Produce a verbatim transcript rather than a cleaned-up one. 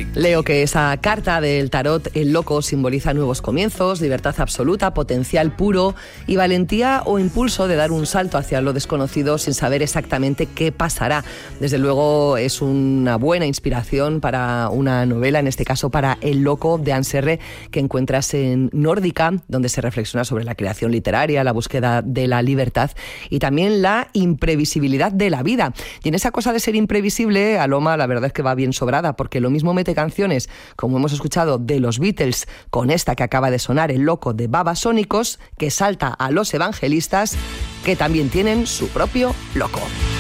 Leo que esa carta del tarot, el loco, simboliza nuevos comienzos, libertad absoluta, potencial puro y valentía o impulso de dar un salto hacia lo desconocido sin saber exactamente qué pasará. Desde luego es una buena inspiración para una novela, en este caso para El loco de Anne Serre, que encuentras en Nórdica, donde se reflexiona sobre la creación literaria, la búsqueda de la libertad y también la imprevisibilidad de la vida. Y en esa cosa de ser imprevisible, Aloma la verdad es que va bien sobrada, porque lo mismo mete canciones, como hemos escuchado, de los Beatles, con esta que acaba de sonar, El loco de Babasónicos, que salta a los Evangelistas, que también tienen su propio loco.